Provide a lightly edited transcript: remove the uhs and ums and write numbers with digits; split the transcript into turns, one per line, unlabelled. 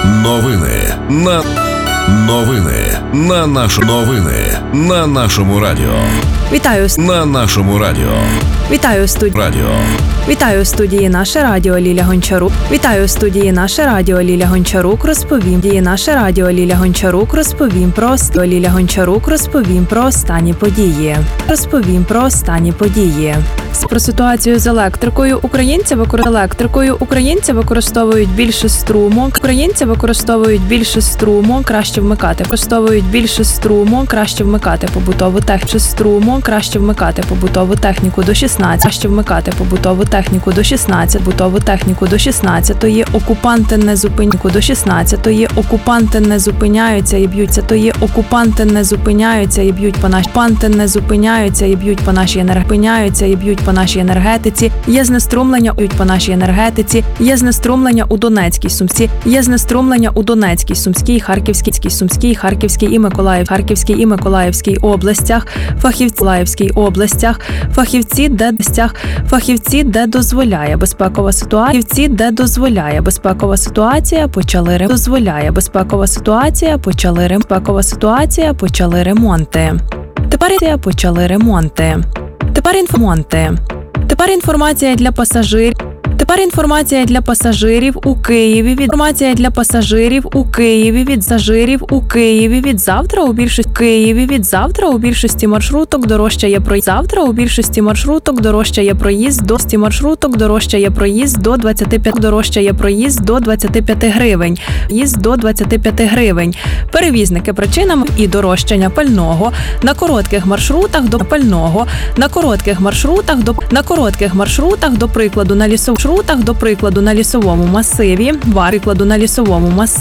на нашому радіо.
Вітаю у студії Наше Радіо Ліля Гончарук. Вітаю у студії Наше Радіо Ліля Гончарук. Розповім про останні події. Про ситуацію з електрикою. Українці використовують більше струму. Краще вмикати побутову техніку до 16. Побутову техніку до 16-ї. Окупанти не зупиняються і б'ються. Окупанти не зупиняються і б'ють по нашій енергетиці. Є знеструмлення у Донецькій, Сумській, Харківській і Миколаївській областях. Фахівці, де дозволяє безпекова ситуація, почали ремонти. Тепер інформація для пасажирів у Києві від завтра у більшості маршруток дорожчає проїзд до 25 гривень. Перевізники причинами і дорожчання пального на коротких маршрутах, до прикладу, на лісовому масиві,